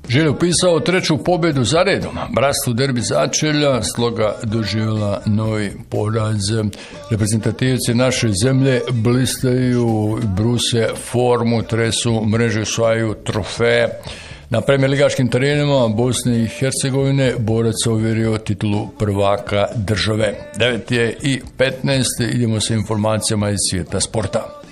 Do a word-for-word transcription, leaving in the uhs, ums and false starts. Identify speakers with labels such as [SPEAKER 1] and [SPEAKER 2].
[SPEAKER 1] Želje upisao treću pobjedu za redom. Bratstvo derbi začelja, Sloga doživjela novi poraz. Reprezentativci naše zemlje blistaju, bruse formu, tresu mreže, osvajaju trofeje. Na premijer ligaškim terenima Bosne i Hercegovine borac ovjerio titulu prvaka države. devet je i petnaest, idemo sa informacijama iz svijeta sporta.